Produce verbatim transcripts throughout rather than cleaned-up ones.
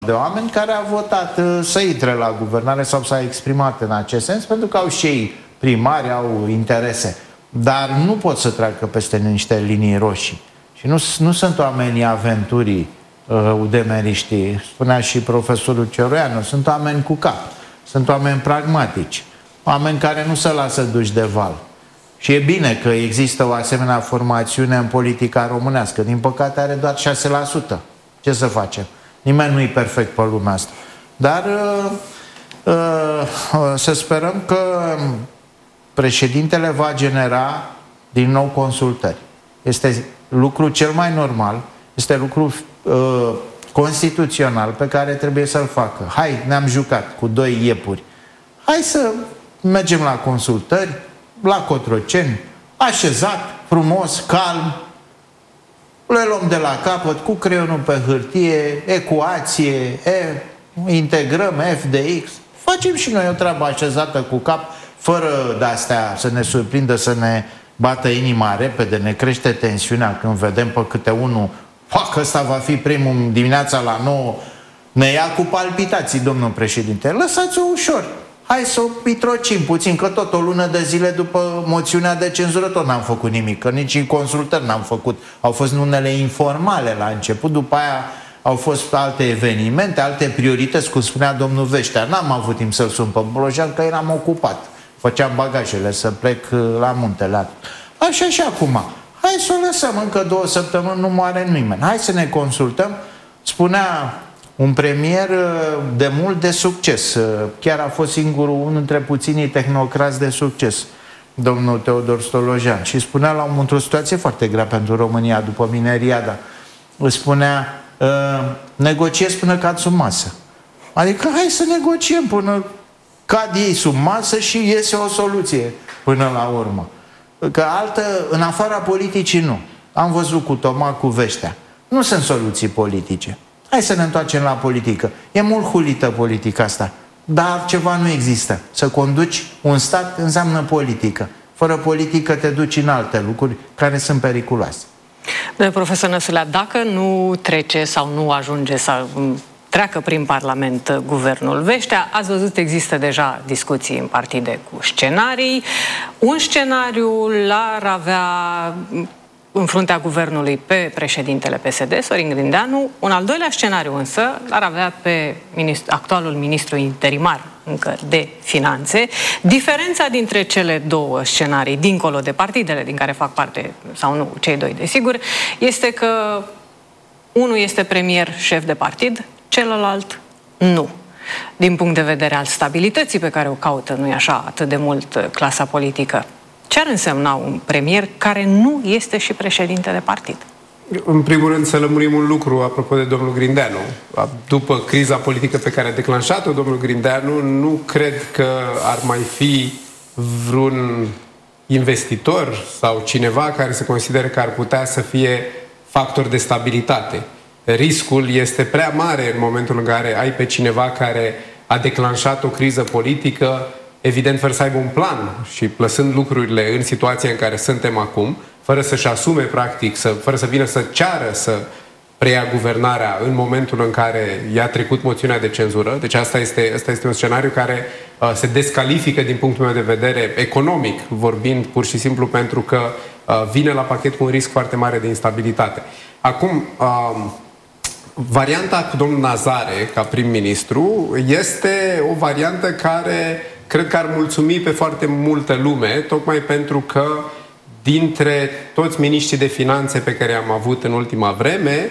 de oameni care au votat să intre la guvernare sau s-au exprimat în acest sens, pentru că au și ei primari, au interese. Dar nu pot să treacă peste niște linii roșii. Și nu, nu sunt oamenii aventurii uh, udemeriștii, spunea și profesorul Cioroianu, sunt oameni cu cap, sunt oameni pragmatici, oameni care nu se lasă duși de val. Și e bine că există o asemenea formațiune în politica românească. Din păcate are doar șase la sută. Ce să facem? Nimeni nu e perfect pe lumea asta. Dar uh, uh, să sperăm că președintele va genera din nou consultări. Este lucru cel mai normal, este lucru uh, constituțional pe care trebuie să-l facă. Hai, ne-am jucat cu doi iepuri. Hai să mergem la consultări, la Cotroceni, așezat, frumos, calm, le luăm de la capăt, cu creionul pe hârtie, ecuație, e, integrăm F de X, facem și noi o treabă așezată cu cap, fără de-astea să ne surprindă, să ne bată inima repede, ne crește tensiunea când vedem pe câte unul, că ăsta va fi primul dimineața la nouă, ne ia cu palpitații, domnul președinte. Lăsați-o ușor. Hai să o pitrocim puțin, că tot o lună de zile după moțiunea de cenzură tot n-am făcut nimic, că nici în consultări n-am făcut. Au fost unele informale la început, după aia au fost alte evenimente, alte priorități, cum spunea domnul Veștea. N-am avut timp să-l sun pe Brojan, că eram ocupat. Făceam bagajele să plec la muntele altul. Așa și acum. Hai să o lăsăm încă două săptămâni, nu moare nimeni. Hai să ne consultăm. Spunea un premier de mult de succes. Chiar a fost singurul, unul dintre puținii tehnocrați de succes, domnul Teodor Stolojan. Și spunea la într-o situație foarte grea pentru România, după mineriada, spunea, negociez până cad sub masă. Adică hai să negociem până cad ei sub masă și iese o soluție până la urmă. Că altă, în afara politicii, nu. Am văzut cu Toma, cu Veștea. Nu sunt soluții politice. Hai să ne întoarcem la politică. E mult hulită politica asta. Dar ceva nu există. Să conduci un stat înseamnă politică. Fără politică te duci în alte lucruri care sunt periculoase. Domnule profesor Năsulea, dacă nu trece sau nu ajunge să treacă prin Parlament guvernul Veștea, ați văzut, există deja discuții în partide cu scenarii. Un scenariu l-ar avea în fruntea guvernului pe președintele P S D, Sorin Grindeanu. Un al doilea scenariu însă l-ar avea pe ministru, actualul ministru interimar încă de finanțe. Diferența dintre cele două scenarii, dincolo de partidele din care fac parte, sau nu, cei doi desigur, este că unul este premier șef de partid, celălalt nu. Din punct de vedere al stabilității pe care o caută, nu-i așa, atât de mult clasa politică, ce ar însemna un premier care nu este și președinte de partid? În primul rând să lămurim un lucru apropo de domnul Grindeanu. După criza politică pe care a declanșat-o domnul Grindeanu, nu cred că ar mai fi vreun investitor sau cineva care se consideră că ar putea să fie factor de stabilitate. Riscul este prea mare în momentul în care ai pe cineva care a declanșat o criză politică, evident fără să aibă un plan și lăsând lucrurile în situația în care suntem acum, fără să-și asume practic, să, fără să vină să ceară să preia guvernarea în momentul în care i-a trecut moțiunea de cenzură. Deci asta este, asta este un scenariu care uh, se descalifică din punctul meu de vedere economic, vorbind pur și simplu pentru că uh, vine la pachet cu un risc foarte mare de instabilitate. Acum, uh, varianta cu domnul Nazare ca prim-ministru este o variantă care cred că ar mulțumi pe foarte multă lume, tocmai pentru că dintre toți miniștrii de finanțe pe care am avut în ultima vreme,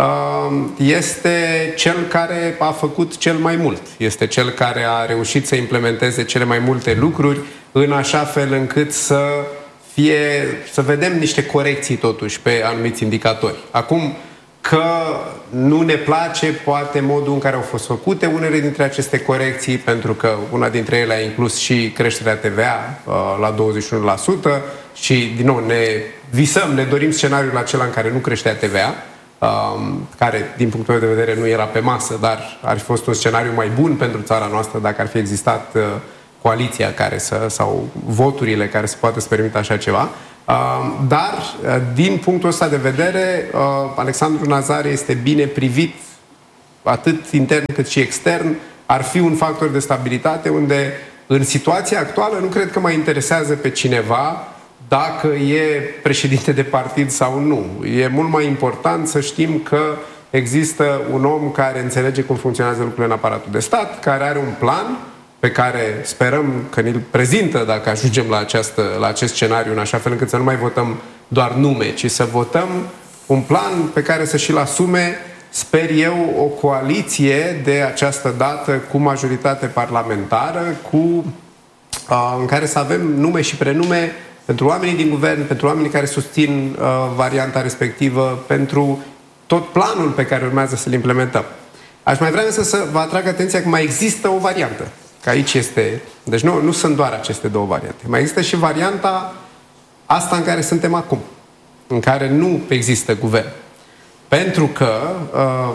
este cel care a făcut cel mai mult. Este cel care a reușit să implementeze cele mai multe lucruri în așa fel încât să fie, să vedem niște corecții totuși pe anumiți indicatori. Acum, că nu ne place poate modul în care au fost făcute unele dintre aceste corecții, pentru că una dintre ele a inclus și creșterea T V A uh, la douăzeci și unu la sută și, din nou, ne visăm, ne dorim scenariul acela în care nu creștea T V A, uh, care, din punctul meu de vedere, nu era pe masă, dar ar fi fost un scenariu mai bun pentru țara noastră dacă ar fi existat uh, coaliția care să, sau voturile care să poată să permită așa ceva. Dar, din punctul ăsta de vedere, Alexandru Nazare este bine privit atât intern cât și extern, ar fi un factor de stabilitate unde, în situația actuală, nu cred că mai interesează pe cineva dacă e președinte de partid sau nu. E mult mai important să știm că există un om care înțelege cum funcționează lucrurile în aparatul de stat, care are un plan pe care sperăm că ne-l prezintă dacă ajungem la, această, la acest scenariu, în așa fel încât să nu mai votăm doar nume, ci să votăm un plan pe care să și-l asume, sper eu, o coaliție de această dată cu majoritate parlamentară, cu, uh, în care să avem nume și prenume pentru oamenii din guvern, pentru oamenii care susțin uh, varianta respectivă, pentru tot planul pe care urmează să-l implementăm. Aș mai vrea însă să vă atrag atenția că mai există o variantă. Că aici este... Deci nu, nu sunt doar aceste două variante. Mai există și varianta asta în care suntem acum, în care nu există guvern. Pentru că uh,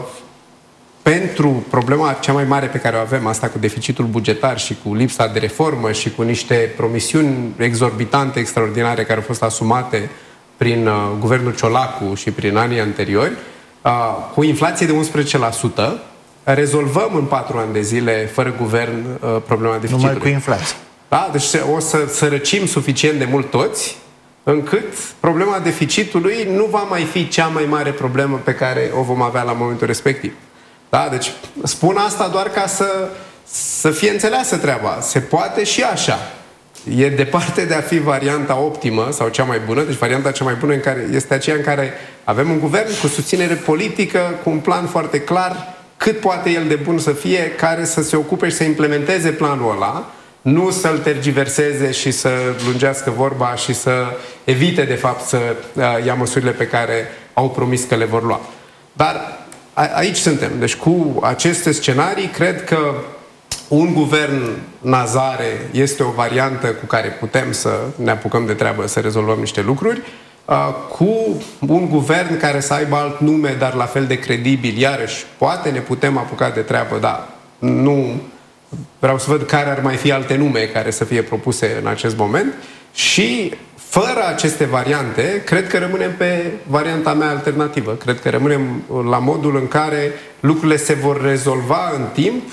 pentru problema cea mai mare pe care o avem, asta cu deficitul bugetar și cu lipsa de reformă și cu niște promisiuni exorbitante, extraordinare, care au fost asumate prin uh, guvernul Ciolacu și prin anii anteriori, uh, cu inflație de unsprezece la sută, rezolvăm în patru ani de zile, fără guvern, uh, problema deficitului. Numai cu inflație. Da? Deci o să sărăcim suficient de mult toți, încât problema deficitului nu va mai fi cea mai mare problemă pe care o vom avea la momentul respectiv. Da? Deci spun asta doar ca să, să fie înțeleasă treaba. Se poate și așa. E departe de a fi varianta optimă sau cea mai bună. Deci varianta cea mai bună în care este aceea în care avem un guvern cu susținere politică, cu un plan foarte clar, cât poate el de bun să fie, care să se ocupe și să implementeze planul ăla, nu să-l tergiverseze și să lungească vorba și să evite, de fapt, să uh, ia măsurile pe care au promis că le vor lua. Dar a, aici suntem. Deci cu aceste scenarii, cred că un guvern Nazare este o variantă cu care putem să ne apucăm de treabă, să rezolvăm niște lucruri. Uh, cu un guvern care să aibă alt nume, dar la fel de credibil, iarăși, poate ne putem apuca de treabă, dar nu... Vreau să văd care ar mai fi alte nume care să fie propuse în acest moment și, fără aceste variante, cred că rămânem pe varianta mea alternativă. Cred că rămânem la modul în care lucrurile se vor rezolva în timp,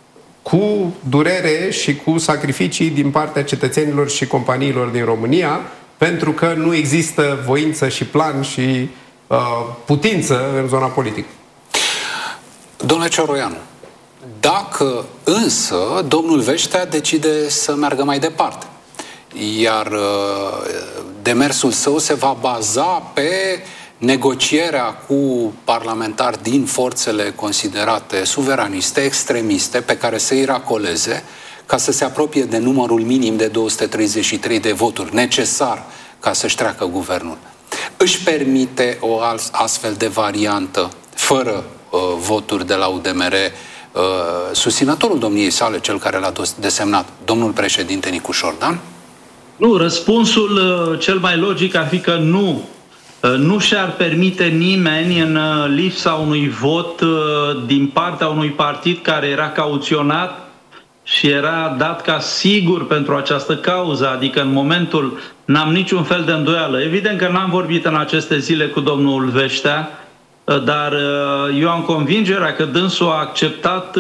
cu durere și cu sacrificii din partea cetățenilor și companiilor din România, pentru că nu există voință și plan și uh, putință în zona politică. Domnule Cioroianu, dacă însă domnul Veștea decide să meargă mai departe, iar demersul său se va baza pe negocierea cu parlamentari din forțele considerate suveraniste, extremiste, pe care să îi racoleze, ca să se apropie de numărul minim de două sute treizeci și trei de voturi necesar ca să-și treacă guvernul, își permite o astfel de variantă fără uh, voturi de la U D M R, Uh, susținătorul domniei sale, cel care l-a desemnat, domnul președinte Nicu Șordan? Nu, răspunsul uh, cel mai logic ar fi că nu. Uh, nu și-ar permite nimeni, în uh, lipsa unui vot uh, din partea unui partid care era cauționat și era dat ca sigur pentru această cauză, adică în momentul n-am niciun fel de îndoială. Evident că n-am vorbit în aceste zile cu domnul Veștea, dar eu am convingerea că dânsul a acceptat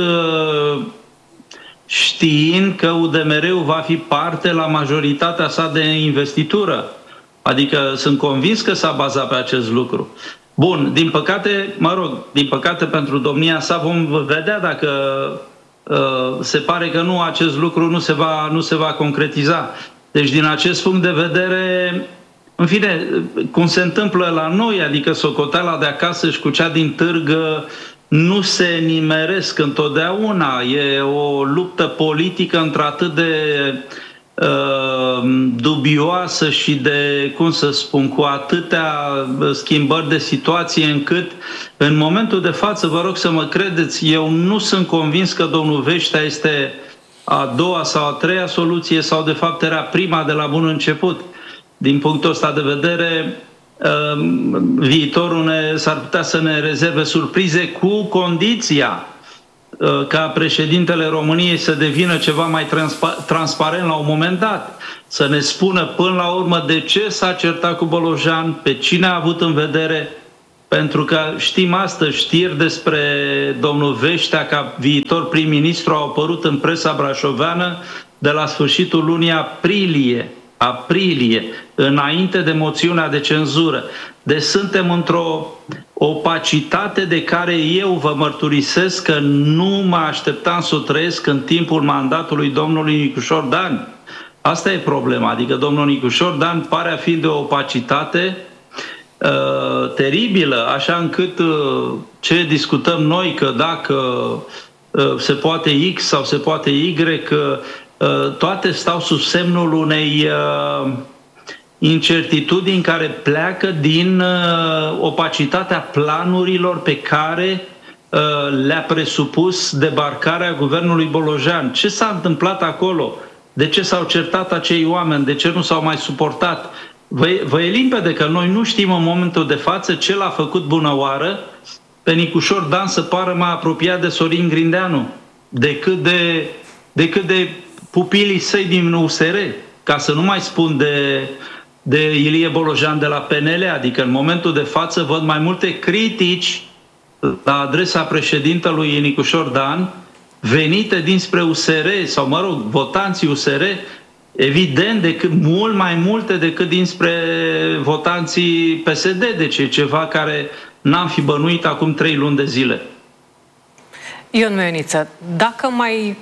știind că U D M R-ul va fi parte la majoritatea sa de investitură. Adică sunt convins că s-a bazat pe acest lucru. Bun, din păcate, mă rog, din păcate pentru domnia sa vom vedea dacă uh, se pare că nu, acest lucru nu se va, nu se va concretiza. Deci din acest punct de vedere... În fine, cum se întâmplă la noi, adică socoteala de acasă și cu cea din târg nu se nimeresc întotdeauna. E o luptă politică într-atât de uh, dubioasă și de, cum să spun, cu atâtea schimbări de situație încât în momentul de față, vă rog să mă credeți, eu nu sunt convins că domnul Veștea este a doua sau a treia soluție sau de fapt era prima de la bun început. Din punctul ăsta de vedere, viitorul ne, s-ar putea să ne rezerve surprize cu condiția ca președintele României să devină ceva mai transpa- transparent la un moment dat, să ne spună până la urmă de ce s-a certat cu Bolojan, pe cine a avut în vedere pentru că știm astăzi știri despre domnul Veștea ca viitor prim-ministru au apărut în presa brașoveană de la sfârșitul lunii aprilie, aprilie, înainte de moțiunea de cenzură. Deci suntem într-o opacitate de care eu vă mărturisesc că nu mă așteptam să o trăiesc în timpul mandatului domnului Nicușor Dan. Asta e problema, adică domnul Nicușor Dan pare a fi de o opacitate uh, teribilă, așa încât uh, ce discutăm noi, că dacă uh, se poate X sau se poate Y, că uh, toate stau sub semnul unei uh, incertitudini care pleacă din uh, opacitatea planurilor pe care uh, le-a presupus debarcarea guvernului Bolojan. Ce s-a întâmplat acolo? De ce s-au certat acei oameni? De ce nu s-au mai suportat? Vă, vă e limpede că noi nu știm în momentul de față ce l-a făcut bunăoară pe Nicușor Dan să pară mai apropiat de Sorin Grindeanu decât de, decât de pupilii săi din U S R, ca să nu mai spun de, de Ilie Bolojan de la P N L, adică în momentul de față văd mai multe critici la adresa președintelui Nicușor Dan venite dinspre U S R, sau mă rog, votanții U S R, evident, decât, mult mai multe decât dinspre votanții P S D, deci e ceva care n-am fi bănuit acum trei luni de zile. Ion Meioniță, dacă mai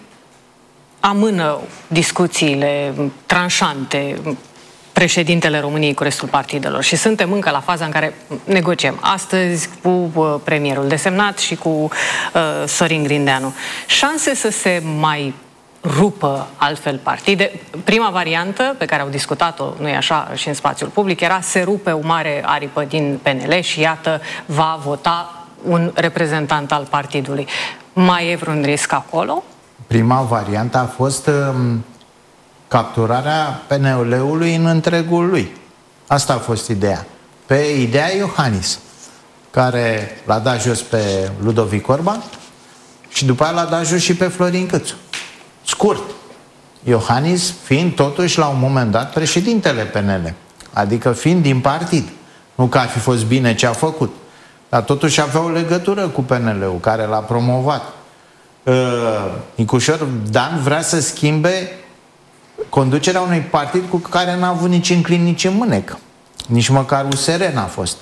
amână discuțiile tranșante președintele României cu restul partidelor și suntem încă la faza în care negociem astăzi cu premierul desemnat și cu uh, Sorin Grindeanu, șanse să se mai rupă altfel partide? Prima variantă pe care au discutat-o, nu-i așa, și în spațiul public, era se rupe o mare aripă din P N L și iată va vota un reprezentant al partidului. Mai e vreun risc acolo? Prima variantă a fost um, capturarea P N L-ului în întregul lui. Asta a fost ideea. Pe ideea Iohannis, care l-a dat jos pe Ludovic Orban și după aia l-a dat jos și pe Florin Câțu. Scurt. Iohannis fiind totuși la un moment dat președintele P N L, adică fiind din partid. Nu că ar fi fost bine ce a făcut, dar totuși avea o legătură cu P N L-ul care l-a promovat. Uh, Nicușor Dan vrea să schimbe conducerea unui partid cu care n-a avut nici în clin, nici în mânecă. Nici măcar U S R n-a fost.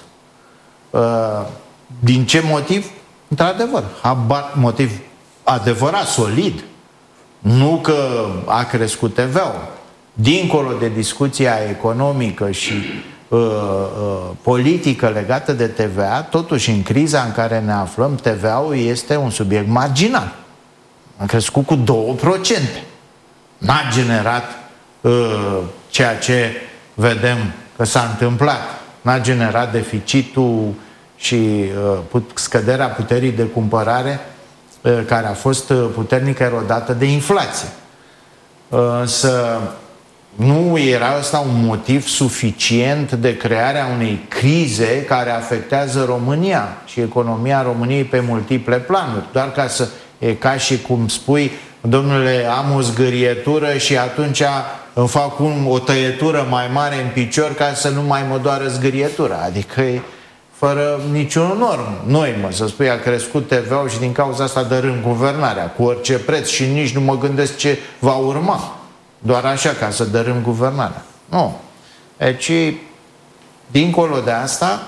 Uh, din ce motiv? Într-adevăr, motiv adevărat, solid. Nu că a crescut T V-ul. Dincolo de discuția economică și uh, uh, politică legată de T V A, totuși în criza în care ne aflăm, T V A-ul este un subiect marginal. A crescut cu două procente. N-a generat uh, ceea ce vedem că s-a întâmplat. N-a generat deficitul și uh, put, scăderea puterii de cumpărare uh, care a fost uh, puternic erodată de inflație. Uh, însă nu era ăsta un motiv suficient de crearea unei crize care afectează România și economia României pe multiple planuri. Doar ca să... E ca și cum spui, domnule, am o zgârietură și atunci îmi fac un, o tăietură mai mare în picior ca să nu mai mă doară zgârietura. Adică e fără niciun norm. Noi, mă, să spui, a crescut T V-ul și din cauza asta dărâm guvernarea cu orice preț și nici nu mă gândesc ce va urma. Doar așa, ca să dărâm guvernarea. Nu. Deci, dincolo de asta,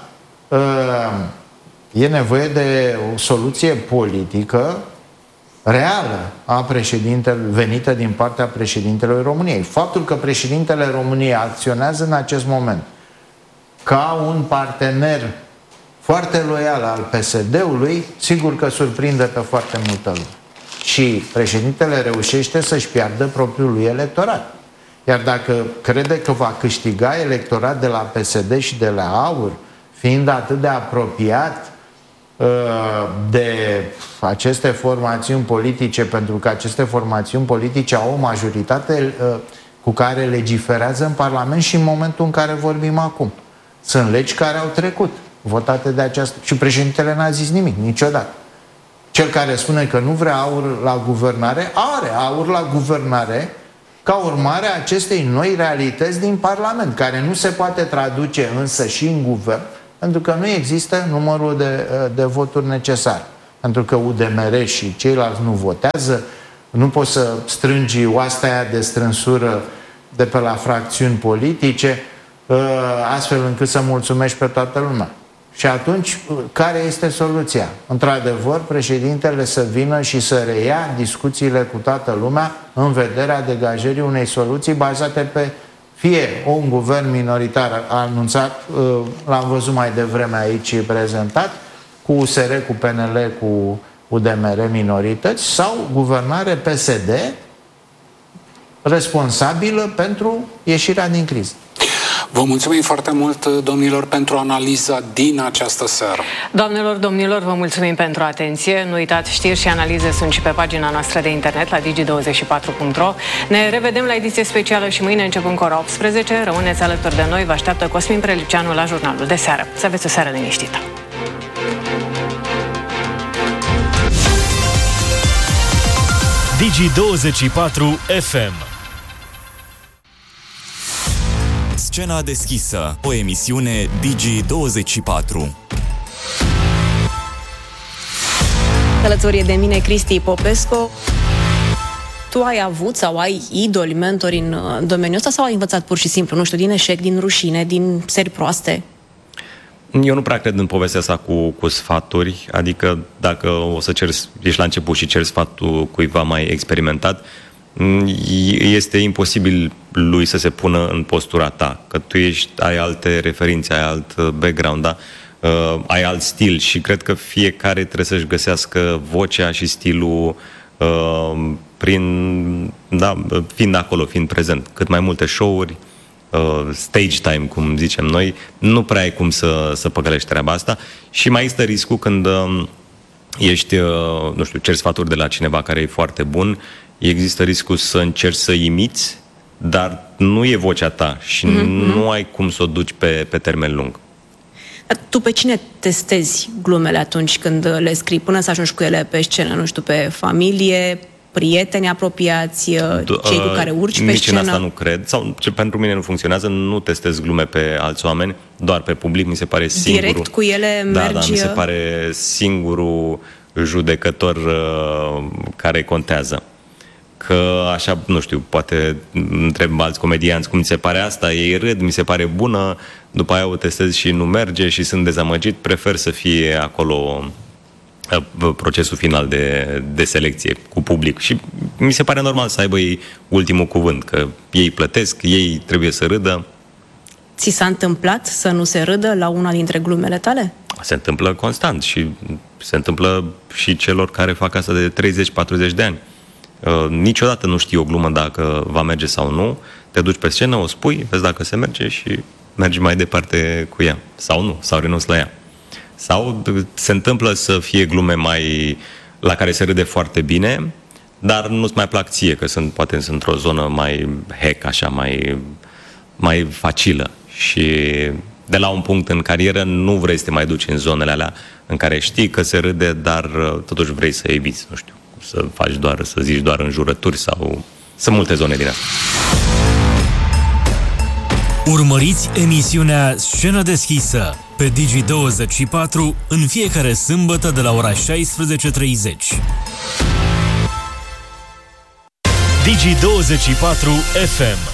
e nevoie de o soluție politică reală a președintelui, venită din partea președintelui României. Faptul că președintele României acționează în acest moment ca un partener foarte loial al P S D-ului, sigur că surprinde pe foarte multă lume. Și președintele reușește să-și piardă propriul lui electorat. Iar dacă crede că va câștiga electorat de la P S D și de la AUR, fiind atât de apropiat de aceste formațiuni politice, pentru că aceste formațiuni politice au o majoritate cu care legiferează în Parlament și în momentul în care vorbim acum. Sunt legi care au trecut, votate de această... Și președintele n-a zis nimic, niciodată. Cel care spune că nu vrea aur la guvernare, are aur la guvernare ca urmare a acestei noi realități din Parlament, care nu se poate traduce însă și în guvern, pentru că nu există numărul de, de voturi necesar. Pentru că U D M R și ceilalți nu votează, nu poți să strângi oasta aia de strânsură de pe la fracțiuni politice, astfel încât să mulțumești pe toată lumea. Și atunci, care este soluția? Într-adevăr, președintele să vină și să reia discuțiile cu toată lumea în vederea degajării unei soluții bazate pe fie un guvern minoritar anunțat, l-am văzut mai devreme aici prezentat, cu U S R, cu P N L, cu U D M R minorități, sau guvernare P S D responsabilă pentru ieșirea din criză. Vă mulțumim foarte mult, domnilor, pentru analiza din această seară. Doamnelor, domnilor, vă mulțumim pentru atenție. Nu uitați, știri și analize sunt și pe pagina noastră de internet la digi douăzeci și patru punct ro. Ne revedem la ediție specială și mâine începând cu ora optsprezece. Rămâneți alături de noi. Vă așteaptă Cosmin Preliceanu la jurnalul de seară. Să aveți o seară liniștită. Digi douăzeci și patru F M. Scena deschisă, o emisiune Digi douăzeci și patru. Alături de mine Cristi Popescu. Tu ai avut sau ai idoli, mentori în domeniul ăsta sau ai învățat pur și simplu, nu știu, din eșec, din rușine, din seri proaste? Eu nu prea cred în povestea asta cu, cu sfaturi, adică dacă o să cer, ești la început și ceri sfatul cuiva mai experimentat, este imposibil lui să se pună în postura ta, că tu ești, ai alte referințe, ai alt background, da? uh, ai alt stil și cred că fiecare trebuie să-și găsească vocea și stilul uh, prin, da, fiind acolo, fiind prezent. Cât mai multe show-uri, uh, stage time, cum zicem noi, nu prea ai cum să, să păcălești treaba asta și mai există riscul când uh, ești, uh, nu știu, ceri sfaturi de la cineva care e foarte bun, există riscul să încerci să imiți, dar nu e vocea ta și mm-hmm. nu ai cum să o duci pe, pe termen lung. Dar tu pe cine testezi glumele atunci când le scrii, până să ajungi cu ele pe scenă? Nu știu, pe familie, prieteni apropiați, cei cu care urci pe Nici scenă? în asta nu cred, sau ce pentru mine nu funcționează, nu testez glume pe alți oameni, doar pe public, mi se pare singurul. Direct cu ele mergi? Da, da, mi se pare singurul judecător uh, care contează. Că așa, nu știu, poate întreb alți comedianți cum mi se pare asta, ei râd, mi se pare bună, după aia o testez și nu merge și sunt dezamăgit, prefer să fie acolo procesul final de, de selecție cu public și mi se pare normal să aibă ei ultimul cuvânt, că ei plătesc, ei trebuie să râdă. Ți s-a întâmplat să nu se râdă la una dintre glumele tale? Se întâmplă constant și se întâmplă și celor care fac asta de treizeci patruzeci de ani. Uh, niciodată nu știi o glumă dacă va merge sau nu, te duci pe scenă, o spui, vezi dacă se merge și mergi mai departe cu ea. Sau nu, sau renunți la ea. Sau se întâmplă să fie glume mai la care se râde foarte bine, dar nu-ți mai plac ție, că sunt, poate sunt într-o zonă mai hack, așa, mai, mai facilă. Și de la un punct în carieră nu vrei să te mai duci în zonele alea în care știi că se râde, dar totuși vrei să eviți, nu știu, să faci doar, să zici doar înjurături sau... Sunt multe zone din asta. Urmăriți emisiunea Scenă deschisă pe Digi douăzeci și patru în fiecare sâmbătă de la ora șaisprezece treizeci. Digi douăzeci și patru F M.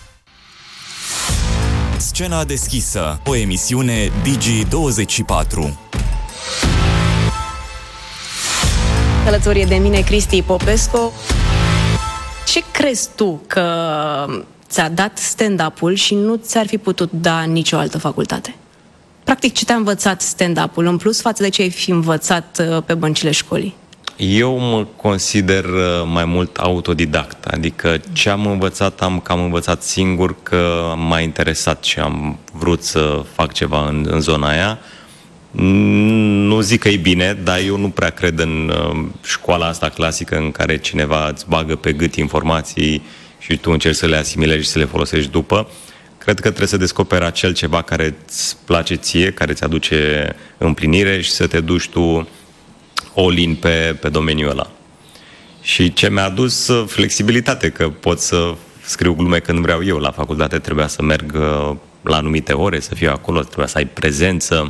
Scena deschisă, o emisiune Digi douăzeci și patru. Alături de mine Cristi Popescu. Ce crezi tu că ți-a dat stand-up-ul și nu ți-ar fi putut da nicio altă facultate? Practic, ce te-a învățat stand-up-ul în plus față de ce ai fi învățat pe băncile școlii? Eu mă consider mai mult autodidact, adică ce am învățat, am cam învățat singur, că m-a interesat și am vrut să fac ceva în, în zona aia. Nu zic că e bine, dar eu nu prea cred în uh, școala asta clasică în care cineva îți bagă pe gât informații și tu încerci să le asimilezi și să le folosești după. Cred că trebuie să descoperi acel ceva care îți place ție, care îți aduce împlinire și să te duci tu all-in pe, pe domeniul ăla. Și ce mi-a adus flexibilitate, că pot să scriu glume când vreau eu. La facultate trebuia să merg la anumite ore, să fiu acolo, trebuia să ai prezență.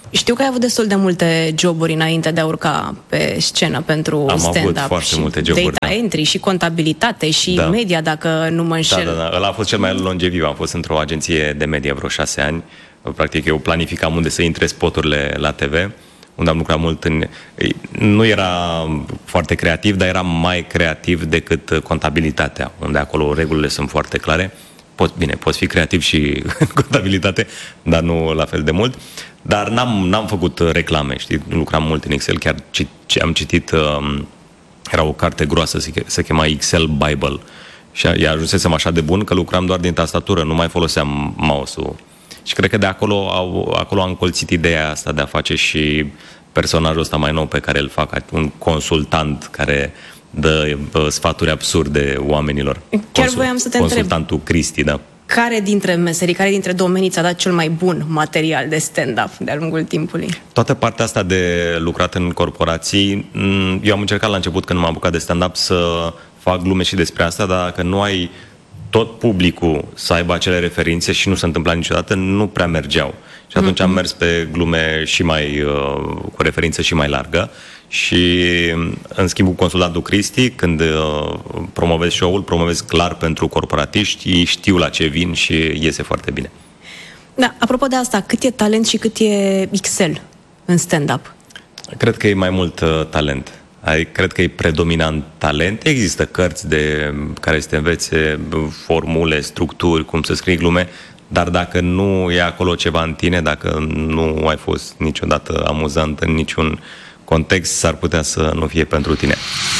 Știu că ai avut destul de multe joburi înainte de a urca pe scenă pentru Am stand-up. avut foarte și multe joburi, data da. entry și contabilitate și Da. media, dacă nu mă înșel. Da, da, da. Ăla a fost cel mai longeviv. Am fost într-o agenție de media vreo șase ani. Practic eu planificam unde să intre spoturile la T V, unde am lucrat mult în... Nu era foarte creativ, dar era mai creativ decât contabilitatea, unde acolo regulile sunt foarte clare. Poți, bine, poți fi creativ și în contabilitate, dar nu la fel de mult. Dar n-am, n-am făcut reclame, știi? Lucram mult în Excel, chiar ce am citit, um, era o carte groasă, se, se chema Excel Bible. Și ea ajunsesem așa de bun că lucram doar din tastatură, nu mai foloseam mouse-ul. Și cred că de acolo, au, acolo am colțit ideea asta de a face și personajul ăsta mai nou pe care îl fac, un consultant care dă uh, sfaturi absurde oamenilor. Chiar Consul, voiam să te consultantul întreb. Cristi, da. Care dintre meserii, care dintre domenii ți-a dat cel mai bun material de stand-up de-a lungul timpului? Toată partea asta de lucrat în corporații, eu am încercat la început, când m-am apucat de stand-up, să fac glume și despre asta, dar dacă nu ai tot publicul să aibă acele referințe, și nu se întâmpla niciodată, nu prea mergeau. Și atunci am mers pe glume și mai, uh, cu o referință și mai largă. Și în schimb cu consultantul Cristi, când uh, promovez show-ul, promovez clar pentru corporatiști, ei știu la ce vin și iese foarte bine. Da, apropo de asta, cât e talent și cât e Excel în stand-up? Cred că e mai mult uh, talent. Adică, cred că e predominant talent. Există cărți de care să te învețe formule, structuri, cum să scrii glume, dar dacă nu e acolo ceva în tine, dacă nu ai fost niciodată amuzant în niciun context, s-ar putea să nu fie pentru tine.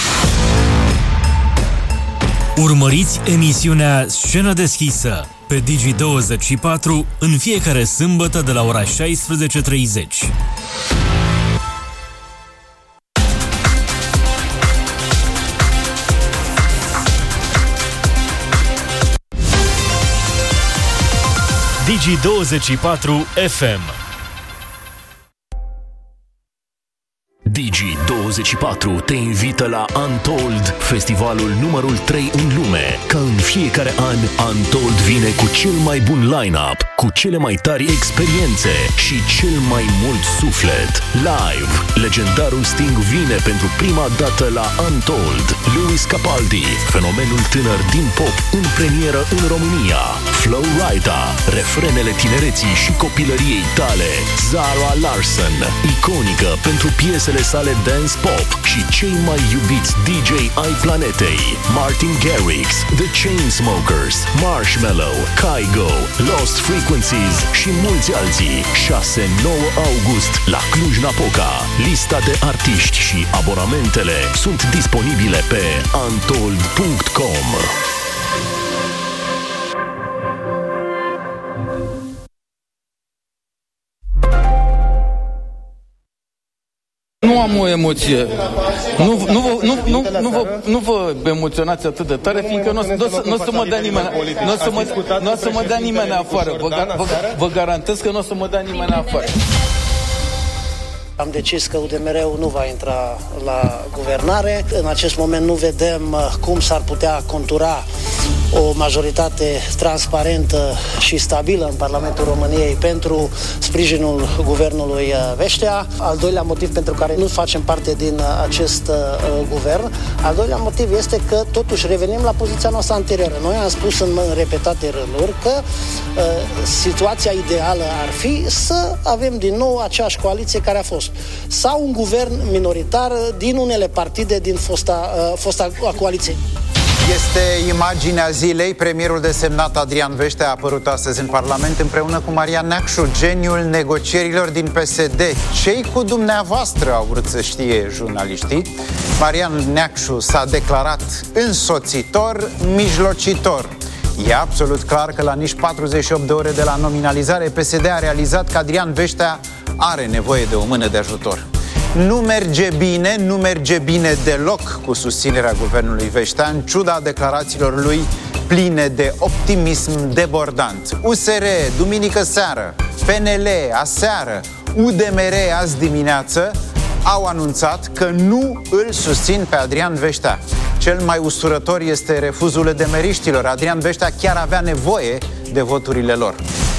Urmăriți emisiunea Scenă deschisă pe Digi douăzeci și patru în fiecare sâmbătă de la ora șaisprezece treizeci. Digi douăzeci și patru F M. Digi douăzeci și patru te invită la Untold, festivalul numărul trei în lume. Ca în fiecare an, Untold vine cu cel mai bun line-up, cu cele mai tari experiențe și cel mai mult suflet. Live, legendarul Sting vine pentru prima dată la Untold. Lewis Capaldi, fenomenul tânăr din pop, în premieră în România. Flo Rida, refrenele tinereții și copilăriei tale. Zara Larsson, iconică pentru piesele sale dance pop și cei mai iubiți D J ai planetei. Martin Garrix, The Chainsmokers, Marshmello, Kygo, Lost Frequencies și mulți alții. șase nouă august la Cluj-Napoca. Lista de artiști și abonamentele sunt disponibile pe untold punct com. Nu am o emoție. Nu, nu, vă, nu, nu, nu, vă, nu vă emoționați atât de tare, fiindcă nu o să mă dea nimeni, nu o să mă, n-o să mă dea nimeni afară. Vă, vă, vă garantez că nu o să mă dea nimeni afară. Am decis că U D M R-ul nu va intra la guvernare. În acest moment nu vedem cum s-ar putea contura o majoritate transparentă și stabilă în Parlamentul României pentru sprijinul guvernului Vestea. Al doilea motiv pentru care nu facem parte din acest uh, guvern, al doilea motiv este că totuși revenim la poziția noastră anterioară. Noi am spus în repetate rânduri că uh, situația ideală ar fi să avem din nou aceeași coaliție care a fost. Sau un guvern minoritar din unele partide din fosta, uh, fosta coaliție. Este imaginea zilei. Premierul desemnat Adrian Vestea a apărut astăzi în Parlament împreună cu Marian Neacșu, geniul negocierilor din P S D. Ce-i cu dumneavoastră, au vrut să știe jurnaliștii. Marian Neacșu s-a declarat însoțitor, mijlocitor. E absolut clar că la nici patruzeci și opt de ore de la nominalizare, P S D a realizat că Adrian Vestea are nevoie de o mână de ajutor. Nu merge bine, nu merge bine deloc cu susținerea guvernului Vestea, în ciuda declarațiilor lui pline de optimism debordant. U S R, duminică seară, P N L, aseară, U D M R, azi dimineață, au anunțat că nu îl susțin pe Adrian Vestea. Cel mai usturător este refuzul edemeriștilor. Adrian Vestea chiar avea nevoie de voturile lor.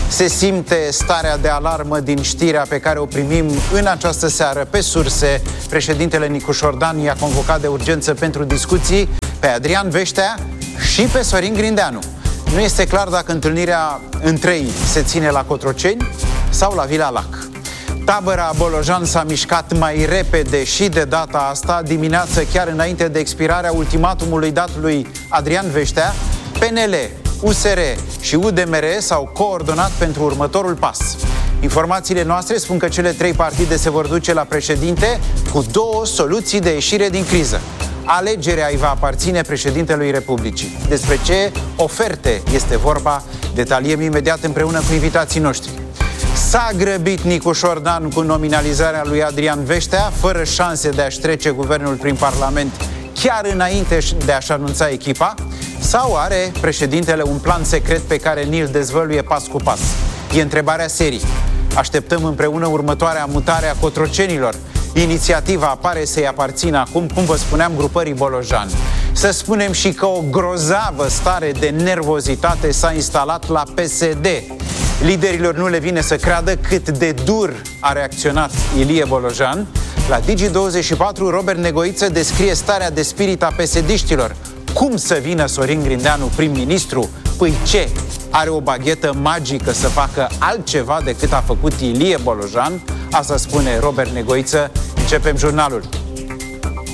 Se simte starea de alarmă din știrea pe care o primim în această seară pe surse. Președintele Nicu Șordan i-a convocat de urgență pentru discuții pe Adrian Veștea și pe Sorin Grindeanu. Nu este clar dacă întâlnirea între ei se ține la Cotroceni sau la Vila Lac. Tabăra Bolojan s-a mișcat mai repede și de data asta, dimineață, chiar înainte de expirarea ultimatumului dat lui Adrian Veștea. P N L, U S R și U D M R s-au coordonat pentru următorul pas. Informațiile noastre spun că cele trei partide se vor duce la președinte cu două soluții de ieșire din criză. Alegerea îi va aparține președintelui Republicii. Despre ce oferte este vorba, detaliem imediat împreună cu invitații noștri. S-a grăbit Nicu Șordan cu nominalizarea lui Adrian Veștea, fără șanse de a-și trece guvernul prin Parlament chiar înainte de a-și anunța echipa? Sau are președintele un plan secret pe care ni-l dezvăluie pas cu pas? E întrebarea serii. Așteptăm împreună următoarea mutare a cotrocenilor. Inițiativa pare să-i aparțină acum, cum vă spuneam, grupării Bolojan. Să spunem și că o grozavă stare de nervozitate s-a instalat la P S D. Liderilor nu le vine să creadă cât de dur a reacționat Ilie Bolojan. La Digi douăzeci și patru, Robert Negoiță descrie starea de spirit a P S D-știlor. Cum să vină Sorin Grindeanu prim-ministru? Păi ce? Are o baghetă magică să facă altceva decât a făcut Ilie Bolojan? Asta spune Robert Negoiță. Începem jurnalul.